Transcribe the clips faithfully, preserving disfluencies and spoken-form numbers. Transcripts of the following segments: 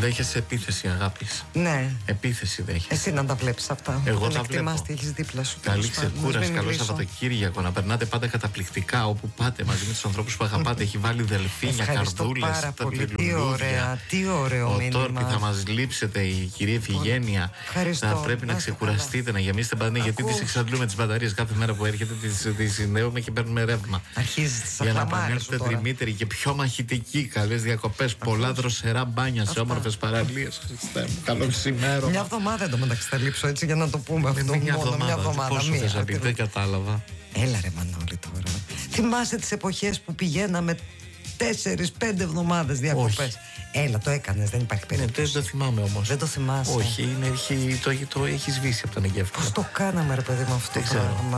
Δέχεσαι επίθεση αγάπης. Ναι. Επίθεση δέχεσαι. Εσύ να τα βλέπεις αυτά. Εγώ δεν τα βλέπω. τι έχεις δίπλα σου. Καλή ξεκούραση, καλό Σαββατοκύριακο. Να περνάτε πάντα καταπληκτικά όπου πάτε μαζί με τους ανθρώπους που αγαπάτε. Έχει βάλει δελφίνια, καρδούλες, πάρα πολύ. Τι ωραία, τι ωραίο ο μήνυμα. Τόρπι θα μας λείψετε, η κυρία Φιγένεια. Ευχαριστώ. Θα πρέπει να, να ξεκουραστείτε, να γεμίσετε μπαταρίες. Γιατί τις εξαντλούμε τις μπαταρίες κάθε μέρα που έρχεται, τις συνδέουμε και παίρνουμε ρεύμα. Αρχίζει τις για να επανέλθετε τριμύτεροι και πιο μαχητικοί. Καλές διακοπές, πολλά δροσερά μπάνια σε όμορφες παραλίες. Χριστέ μου, καλό ξημέρωμα. Μια εβδομάδα εντωμεταξύ θα λείψω έτσι για να το πούμε αυτό. Μια μόνο μια εβδομάδα. Πόσο θες να πει, δεν κατάλαβα. Έλα ρε Μανώλη τώρα. Θυμάσαι τις εποχές που πηγαίναμε τέσσερις πέντε εβδομάδες διακοπές? Έλα, το έκανες, δεν υπάρχει περίπτωση. Ναι, δεν το θυμάμαι όμως. Δεν το θυμάσαι? Όχι, είναι, έχει, το, το έχει σβήσει από τον εγκέφαλο. Πώς το κάναμε ρε παιδί με αυτό το πράγμα?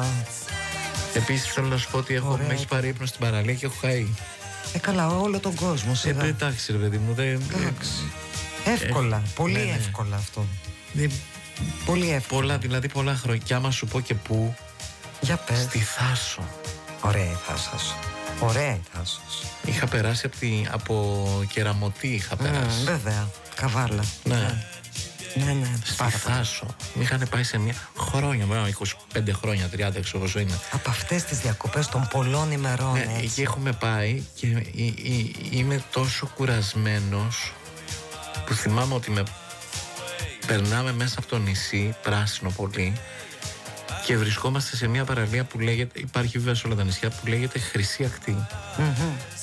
Επίσης θέλω να σου πω ότι έχω, με έχει πάρει ύπνο στην παραλία και έχω χαεί. Ε, καλά, όλο τον κόσμο. Ε, εντάξει ρε παιδί μου, δεν... Εντάξει. Εύκολα, ε, πολύ ναι, ναι. εύκολα αυτό. Ε, πολύ εύκολα. Πολλά, δηλαδή πολλά χρόνια. Και άμα σου πω και πού. Για πες. Στη Θάσο. Ωραία η Θάσος. Ωραία η Θάσος. Είχα περάσει από, τη, από Κεραμωτή, είχα περάσει. Mm, βέβαια, Καβάλα. Ναι. Ναι, ναι. ναι. Στη Θάσο. Μ' είχαν πάει σε μια χρόνια, με είκοσι πέντε χρόνια, τριάντα έξω όσο είναι. Από αυτές τις διακοπές των πολλών ημερών. Ναι, εκεί έχουμε πάει και είμαι τόσο κουρασμένος που θυμάμαι ότι με περνάμε μέσα από το νησί, πράσινο πολύ, και βρισκόμαστε σε μια παραλία που λέγεται, υπάρχει βέβαια σε όλα τα νησιά, που λέγεται Χρυσή Ακτή. Mm-hmm.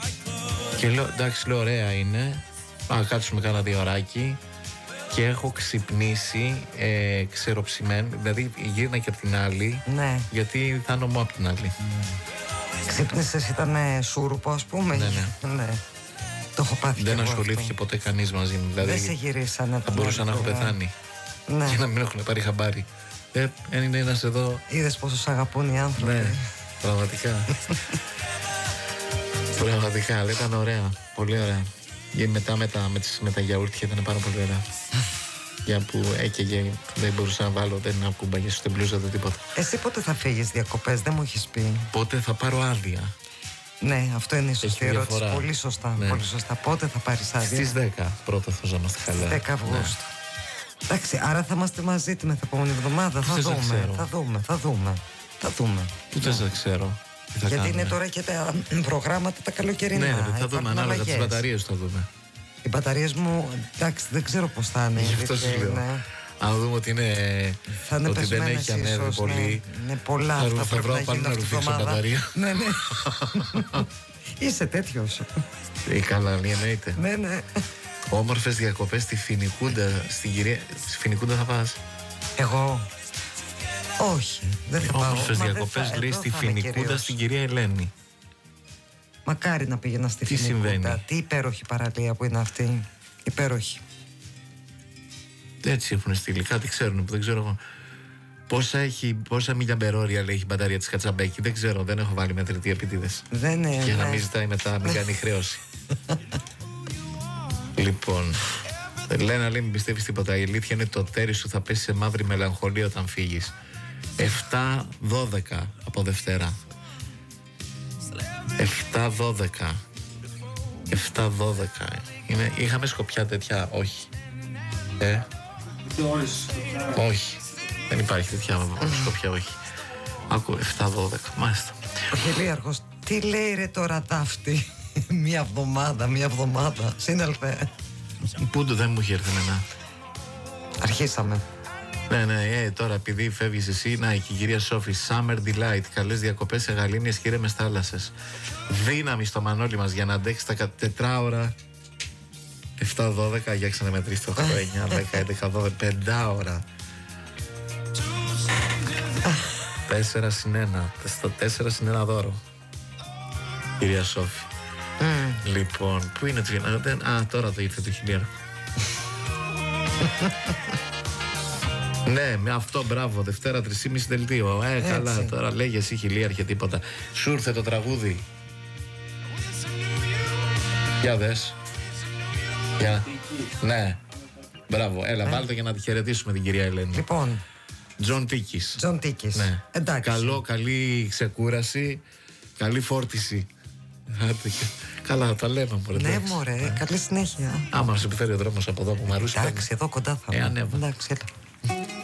Και λέω, εντάξει, λέω, ωραία είναι, να κάτσουμε κάνα δύο ωράκι. Και έχω ξυπνήσει ε, ξεροψημένο, δηλαδή γύρνα και από την άλλη, ναι. γιατί θα νομώ από την άλλη. Mm. Ξύπνησες, ήταν σούρουπο ας πούμε? Ναι, ναι. ναι. Το έχω πάθει. Δεν ασχολήθηκε αυτό. ποτέ κανείς μαζί μου. Δηλαδή, δεν σε γυρίσανε. Θα μπορούσα να έχω πεθάνει. Ναι. Και να μην έχουν πάρει χαμπάρι. Δεν είναι ένας εδώ. Είδες πόσο σ' αγαπούν οι άνθρωποι. Ναι, πραγματικά. Πραγματικά, αλλά ήταν ωραία. Πολύ ωραία. Και μετά με τα, με τις, με τα γιαούρτια ήταν πάρα πολύ ωραία. Για που έκαιγε, δεν μπορούσα να βάλω, δεν ακούμπαγε ούτε μπλούζα, ούτε τίποτα. Εσύ πότε θα φύγεις διακοπές, δεν μου έχεις πει? Πότε θα πάρω άδεια? Ναι, αυτό είναι η σωστή ερώτηση. Πολύ σωστά, ναι. πολύ σωστά. Πότε θα πάρεις άδεια? Στις δέκα πρώτα θα ζω καλά. Στις δέκα Αυγούστου. Ναι. Εντάξει, άρα θα είμαστε μαζί την επόμενη εβδομάδα. Θα δούμε, θα δούμε, θα δούμε, θα δούμε. Ούτε δεν ξέρω. Γιατί κάνουμε. Είναι τώρα και τα προγράμματα τα καλοκαιρινά. Ναι, ναι, θα δούμε ανάλογα τις μπαταρίες θα δούμε. Οι μπαταρίες μου, εντάξει, δεν ξέρω πώς θα είναι. Γι' αυτό σου λέω. Ναι. Αν δούμε ότι, είναι, θα είναι ότι δεν έχει ανέβει ίσως, πολύ, ναι, είναι πολλά θα, αυτά θα βρω πάλι να ρουφήξω μπαταρία. Ναι, ναι. Είσαι τέτοιος. Ε, καλά, εννοείται. Ναι, ναι. Όμορφες διακοπές στη Φοινικούντα. Στην κυρία... Στη Φοινικούντα θα πας? Εγώ όχι, δεν θα πάω. Όμορφες διακοπές λέει στη Φοινικούντα στην κυρία Ελένη. Μακάρι να πήγαινα στη Τι Φοινικούντα. συμβαίνει? Τι υπέροχη παραλία που είναι αυτή. Υπέροχη. Έτσι έχουν στείλει, κάτι ξέρουν που δεν ξέρω εγώ. Πόσα, έχει, πόσα μιλιαμπερόρια λέει η μπαταρία της Κατσαμπέκη? Δεν ξέρω, δεν έχω βάλει μετρητή επίτηδες. Δεν είναι. Και ναι. να μην ζητάει μετά, μην κάνει χρέωση. Λοιπόν, Λένα λέει μην πιστεύεις τίποτα. Η αλήθεια είναι το τέρι σου θα πέσει σε μαύρη μελαγχολία όταν φύγεις. εφτά δώδεκα από Δευτέρα. εφτά δώδεκα. εφτά δώδεκα. Είναι, είχαμε σκοπιά τέτοια? Όχι. Ε. Όχι. Δεν υπάρχει τέτοια σκοπιά, όχι. Άκου, εφτά δώδεκα, μάλιστα. Ο Χελίαρχος, τι λέει ρε τώρα ταύτη? Μια εβδομάδα, μια εβδομάδα. Σύνελθε. Πού το δεν μου είχε έρθει εμένα. Αρχίσαμε. Ναι, ναι, ε, τώρα επειδή φεύγεις εσύ, να, η κυρία Σόφη, Summer Delight, καλές διακοπές σε γαλήνιες και ήρεμες θάλασσες. Δύναμη στο Μανώλη μας για να αντέξει τα τετράωρα. εφτά δώδεκα, για ξαναμετρήστε, οκτώ, εννιά, δέκα, έντεκα, δώδεκα, πέντε ώρα. τέσσερα συν ένα. Στο τέσσερα συν ένα δώρο. Κυρία Σόφη. Mm. Λοιπόν, πού είναι το χιλιάρικο? Α, τώρα το ήρθε το χιλιάρικο. Ναι, με αυτό, μπράβο. Δευτέρα τρεις και μισή δελτίο. Ε, έτσι. Καλά, τώρα λέγε εσύ χιλιάρχε τίποτα. Σου ήρθε το τραγούδι. Για δες. Για. Ναι. Μπράβο, έλα, ε. βάλτε για να τη χαιρετήσουμε την κυρία Ελένη. Λοιπόν. Τζον Τίκης. Τζον Τίκης. Ναι. Εντάξει. Καλό, καλή ξεκούραση. Καλή φόρτιση. Καλά, τα λέμε, μωρέ. Ναι, μωρέ, καλή συνέχεια. Άμα σε επιφέρει ο δρόμος από εδώ που Μαρούσι. Εντάξει, εδώ κοντά θα είμαι. Ε, ανέβα. Εντάξει, έλα.